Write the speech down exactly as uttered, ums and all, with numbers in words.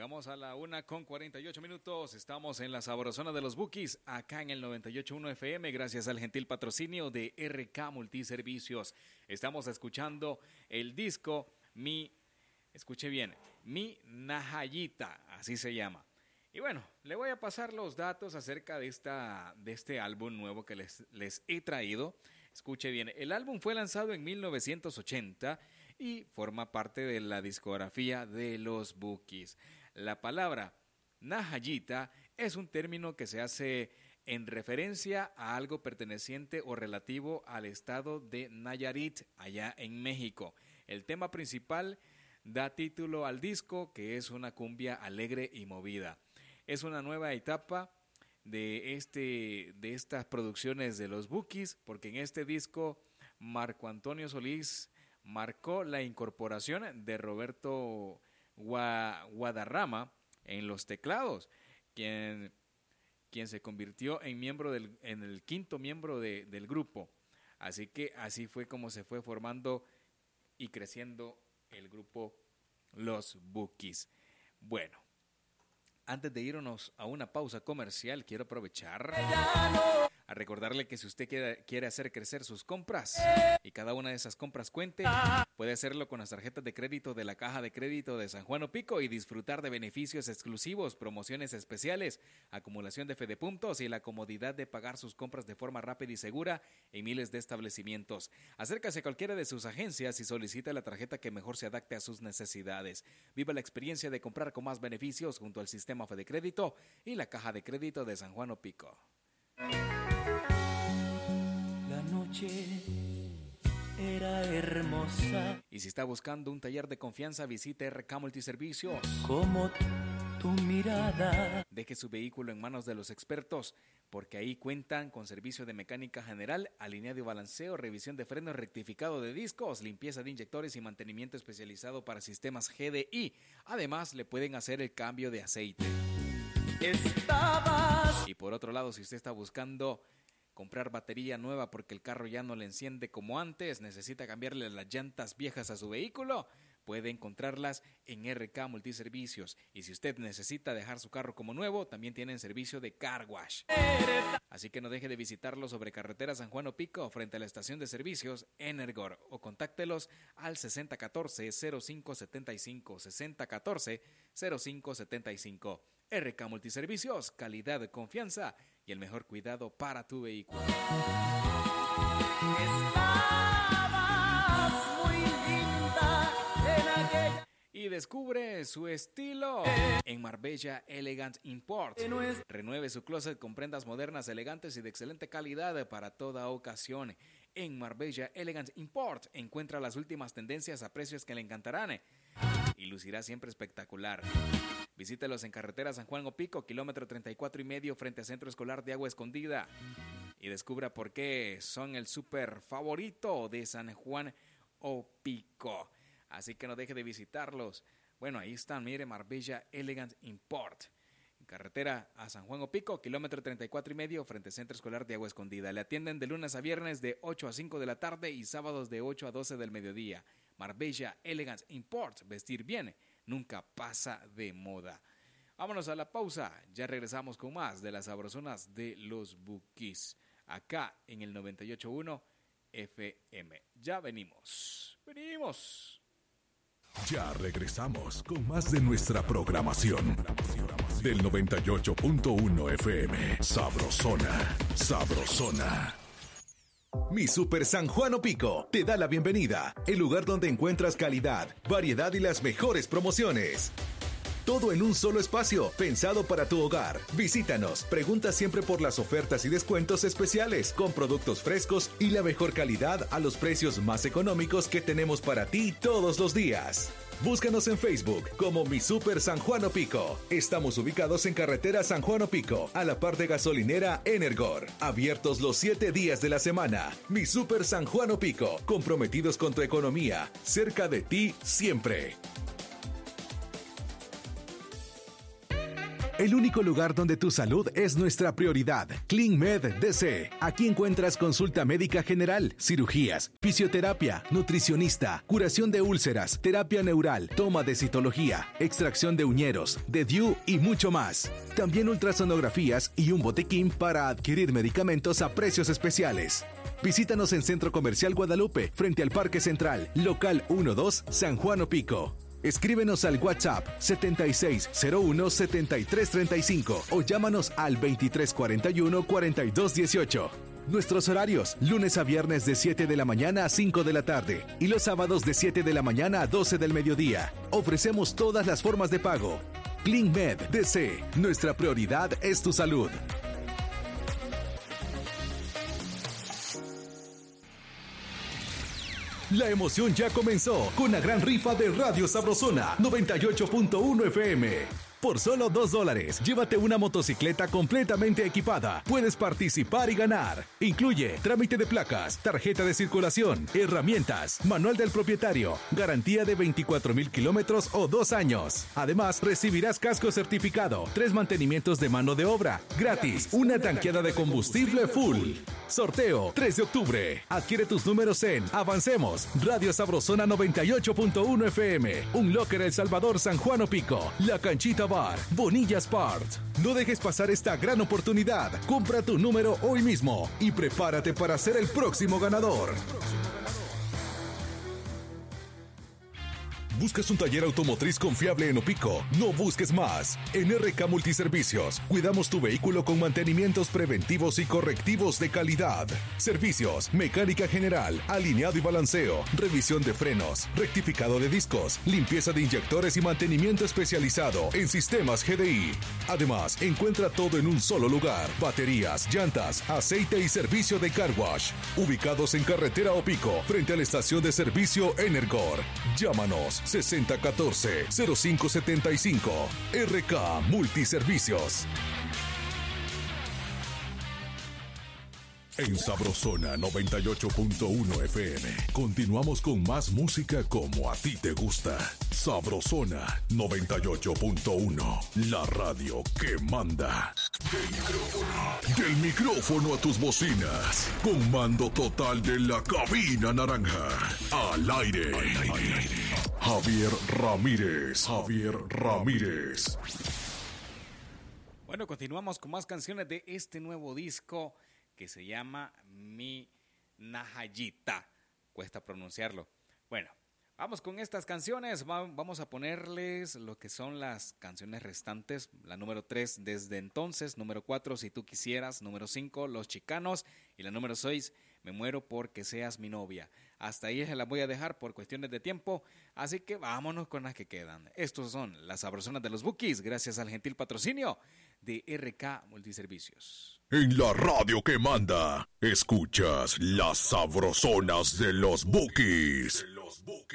Llegamos a la una con cuarenta y ocho minutos. Estamos en la sabrosona de los Bukis, acá en el noventa y ocho punto uno F M, gracias al gentil patrocinio de R K Multiservicios. Estamos escuchando el disco Mi, escuche bien, Mi Nahayita, así se llama. Y bueno, le voy a pasar los datos acerca de, esta, de este álbum nuevo que les, les he traído. Escuche bien, el álbum fue lanzado en mil novecientos ochenta y forma parte de la discografía de los Bukis. La palabra Nahayita es un término que se hace en referencia a algo perteneciente o relativo al estado de Nayarit, allá en México. El tema principal da título al disco, que es una cumbia alegre y movida. Es una nueva etapa de, este, de estas producciones de los Bukis, porque en este disco Marco Antonio Solís marcó la incorporación de Roberto Guadarrama en los teclados, quien, quien se convirtió en miembro del, en el quinto miembro de, del grupo. Así que así fue como se fue formando y creciendo el grupo Los Bukis. Bueno, antes de irnos a una pausa comercial, quiero aprovechar a recordarle que si usted quiere, quiere hacer crecer sus compras y cada una de esas compras cuente, puede hacerlo con las tarjetas de crédito de la Caja de Crédito de San Juan Opico y disfrutar de beneficios exclusivos, promociones especiales, acumulación de fedepuntos y la comodidad de pagar sus compras de forma rápida y segura en miles de establecimientos. Acércase a cualquiera de sus agencias y solicite la tarjeta que mejor se adapte a sus necesidades. Viva la experiencia de comprar con más beneficios junto al sistema Fedecrédito y la Caja de Crédito de San Juan Opico. La noche era hermosa. Y si está buscando un taller de confianza, visite R K Multiservicios. Como tu mirada. Deje su vehículo en manos de los expertos, porque ahí cuentan con servicio de mecánica general, alineado y balanceo, revisión de frenos, rectificado de discos, limpieza de inyectores y mantenimiento especializado para sistemas G D I. Además, le pueden hacer el cambio de aceite. Estabas. Y por otro lado, si usted está buscando comprar batería nueva porque el carro ya no le enciende como antes, necesita cambiarle las llantas viejas a su vehículo, puede encontrarlas en R K Multiservicios. Y si usted necesita dejar su carro como nuevo, también tienen servicio de car wash. Así que no deje de visitarlos sobre carretera San Juan Opico, frente a la estación de servicios Energor, o contáctelos al sesenta catorce cero cinco setenta y cinco, sesenta catorce cero cinco setenta y cinco. R K Multiservicios, calidad, confianza y el mejor cuidado para tu vehículo. Estabas muy linda en aquella. Y descubre su estilo en Marbella Elegant Import. Renueve su closet con prendas modernas, elegantes y de excelente calidad para toda ocasión. En Marbella Elegant Import encuentra las últimas tendencias a precios que le encantarán y lucirá siempre espectacular. Visítelos en carretera San Juan Opico, kilómetro treinta y cuatro y medio, frente al Centro Escolar de Agua Escondida. Y descubra por qué son el súper favorito de San Juan Opico. Así que no deje de visitarlos. Bueno, ahí están, mire, Marbella Elegant Import. En carretera a San Juan Opico, kilómetro treinta y cuatro y medio, frente al Centro Escolar de Agua Escondida. Le atienden de lunes a viernes de ocho a cinco de la tarde y sábados de ocho a doce del mediodía. Marbella Elegant Import. Vestir bien nunca pasa de moda. Vámonos a la pausa. Ya regresamos con más de las sabrosonas de los Bukis, acá en el noventa y ocho punto uno F M. Ya venimos. Venimos. Ya regresamos con más de nuestra programación del noventa y ocho punto uno F M. Sabrosona, sabrosona. Mi Super San Juan Opico te da la bienvenida, el lugar donde encuentras calidad, variedad y las mejores promociones. Todo en un solo espacio, pensado para tu hogar. Visítanos, pregunta siempre por las ofertas y descuentos especiales, con productos frescos y la mejor calidad a los precios más económicos que tenemos para ti todos los días. Búscanos en Facebook como Mi Super San Juan Opico. Estamos ubicados en carretera San Juan Opico, a la par de gasolinera Energor. Abiertos los siete días de la semana. Mi Super San Juan Opico, comprometidos con tu economía, cerca de ti siempre. el único lugar donde tu salud es nuestra prioridad. CleanMed D C. Aquí encuentras consulta médica general, cirugías, fisioterapia, nutricionista, curación de úlceras, terapia neural, toma de citología, extracción de uñeros, de D I U y mucho más. También ultrasonografías y un botiquín para adquirir medicamentos a precios especiales. Visítanos en Centro Comercial Guadalupe, frente al Parque Central, local uno dos, San Juan Opico. Escríbenos al WhatsApp setenta y seis cero uno setenta y tres treinta y cinco o llámanos al veintitrés cuarenta y uno cuarenta y dos dieciocho. Nuestros horarios, lunes a viernes de siete de la mañana a cinco de la tarde y los sábados de siete de la mañana a doce del mediodía. Ofrecemos todas las formas de pago. CleanMed D C. Nuestra prioridad es tu salud. La emoción ya comenzó con la gran rifa de Radio Sabrosona noventa y ocho punto uno F M. Por solo dos dólares, llévate una motocicleta completamente equipada. Puedes participar y ganar. Incluye trámite de placas, tarjeta de circulación, herramientas, manual del propietario, garantía de veinticuatro mil kilómetros o dos años. Además, recibirás casco certificado, tres mantenimientos de mano de obra, gratis, una tanqueada de combustible full. Sorteo tres de octubre. Adquiere tus números en Avancemos, Radio Sabrosona noventa y ocho punto uno F M, Un Locker El Salvador, San Juan Opico, La Canchita Bar, Bonillas Part. No dejes pasar esta gran oportunidad. Compra tu número hoy mismo y prepárate para ser el próximo ganador. ¿Buscas un taller automotriz confiable en Opico? No busques más. En R K Multiservicios, cuidamos tu vehículo con mantenimientos preventivos y correctivos de calidad. Servicios, mecánica general, alineado y balanceo, revisión de frenos, rectificado de discos, limpieza de inyectores y mantenimiento especializado en sistemas G D I. Además, encuentra todo en un solo lugar. Baterías, llantas, aceite y servicio de car wash. Ubicados en Carretera Opico, frente a la estación de servicio Energor. Llámanos sesenta catorce cero cinco setenta y cinco. R K Multiservicios. En Sabrosona noventa y ocho punto uno F M. Continuamos con más música como a ti te gusta. Sabrosona noventa y ocho punto uno. La radio que manda. Del micrófono. Del micrófono a tus bocinas. Con mando total de la cabina naranja. Al aire. Al aire. Javier Ramírez. Javier Ramírez. Bueno, continuamos con más canciones de este nuevo disco que se llama Mi Najayita. Cuesta pronunciarlo. Bueno, vamos con estas canciones. Vamos a ponerles lo que son las canciones restantes. La número tres, Desde Entonces. Número cuatro, Si Tú Quisieras. Número cinco, Los Chicanos. Y la número seis, Me Muero Porque Seas Mi Novia. Hasta ahí se las voy a dejar por cuestiones de tiempo. Así que vámonos con las que quedan. Estos son las sabrosonas de los Bukis, gracias al gentil patrocinio de R K Multiservicios. En la radio que manda, escuchas las sabrosonas de los Bukis. De los Bukis.